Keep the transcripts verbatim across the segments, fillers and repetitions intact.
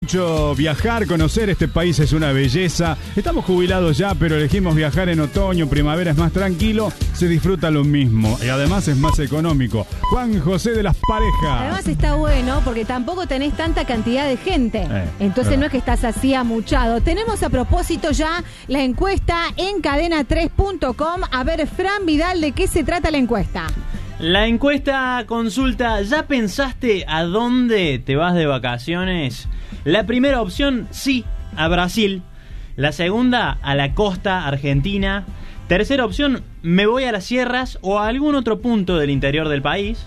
Mucho viajar, conocer este país es una belleza. Estamos jubilados ya, pero elegimos viajar en otoño, primavera es más tranquilo, se disfruta lo mismo y además es más económico. Juan José de las Parejas. Además está bueno porque tampoco tenés tanta cantidad de gente. Eh, Entonces verdad. no es que estás así amuchado. Tenemos a propósito ya la encuesta en cadena tres punto com. A ver, Fran Vidal, ¿de qué se trata la encuesta? La encuesta consulta, ¿ya pensaste a dónde te vas de vacaciones? La primera opción, sí, a Brasil. La segunda, a la costa argentina. Tercera opción, me voy a las sierras o a algún otro punto del interior del país.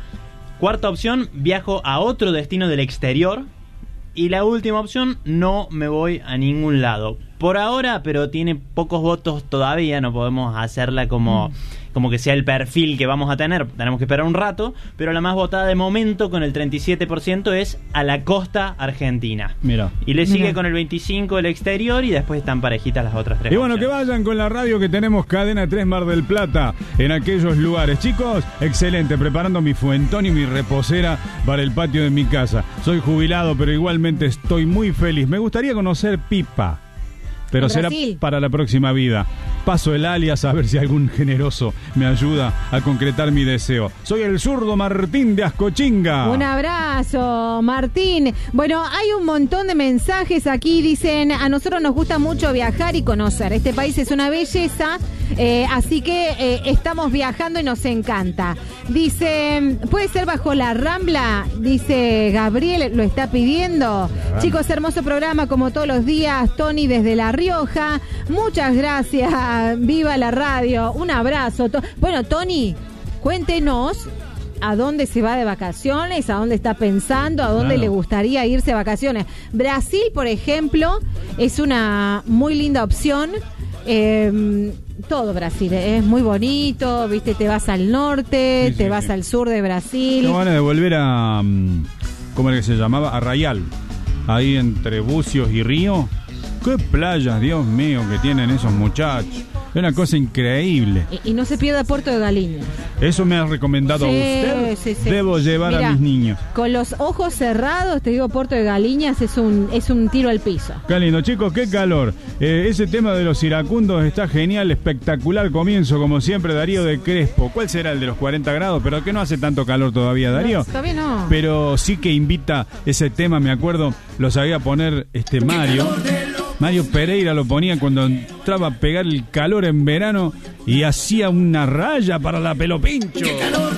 Cuarta opción, viajo a otro destino del exterior. Y la última opción, no me voy a ningún lado. Por ahora, pero tiene pocos votos todavía, no podemos hacerla como, como que sea el perfil que vamos a tener. Tenemos que esperar un rato, pero la más votada de momento, con el treinta y siete por ciento, es a la costa argentina. Mira. Y le sigue Mira. con el veinticinco por ciento el exterior y después están parejitas las otras tres. Y bueno, que opciones. vayan con la radio que tenemos Cadena tres Mar del Plata en aquellos lugares. Chicos, excelente, preparando mi fuentón y mi reposera para el patio de mi casa. Soy jubilado, pero igualmente estoy muy feliz. Me gustaría conocer Pipa, pero En será Brasil. para la próxima vida. Paso el alias a ver si algún generoso me ayuda a concretar mi deseo. Soy el zurdo Martín de Ascochinga. Un abrazo, Martín. Bueno, hay un montón de mensajes aquí. Dicen, a nosotros nos gusta mucho viajar y conocer. Este país es una belleza, eh, así que eh, estamos viajando y nos encanta. Dice, ¿puede ser bajo la Rambla? Dice Gabriel, lo está pidiendo. Chicos, hermoso programa como todos los días. Tony desde La Rioja. Muchas gracias. Viva la radio. Un abrazo. To- bueno, Tony, cuéntenos a dónde se va de vacaciones, a dónde está pensando, a dónde Claro. le gustaría irse de vacaciones. Brasil, por ejemplo, es una muy linda opción. Eh, todo Brasil es muy bonito, viste, te vas al norte, Sí, te sí, vas sí. al sur de Brasil. Tengo ganas de volver a... mm, ¿cómo era que se llamaba? Arraial. Ahí entre Bucios y Río. ¡Qué playas, Dios mío, que tienen esos muchachos! Es una cosa increíble. Y, y no se pierda Puerto de Galiña. Eso me ha recomendado Sí, usted. sí, sí. Debo llevar Mira, a mis niños. Con los ojos cerrados, te digo, Puerto de Galiñas es un, es un tiro al piso. Qué lindo, chicos, qué calor. Eh, ese tema de los iracundos está genial, espectacular comienzo, como siempre, Darío de Crespo. ¿Cuál será el de los cuarenta grados? Pero que no hace tanto calor todavía, Darío. No, todavía no. Pero sí que invita ese tema, me acuerdo, lo sabía poner este Mario. Mario Pereira lo ponía cuando entraba a pegar el calor en verano y hacía una raya para la Pelopincho.